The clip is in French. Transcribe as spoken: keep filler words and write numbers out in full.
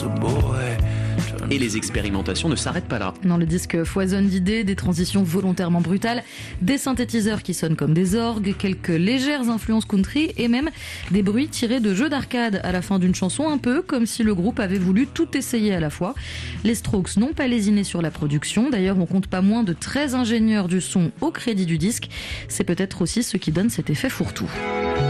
Et les expérimentations ne s'arrêtent pas là. Non, le disque foisonne d'idées, des transitions volontairement brutales, des synthétiseurs qui sonnent comme des orgues, quelques légères influences country et même des bruits tirés de jeux d'arcade à la fin d'une chanson, un peu comme si le groupe avait voulu tout essayer à la fois. Les Strokes n'ont pas lésiné sur la production. D'ailleurs, on compte pas moins de treize ingénieurs du son au crédit du disque. C'est peut-être aussi ce qui donne cet effet fourre-tout.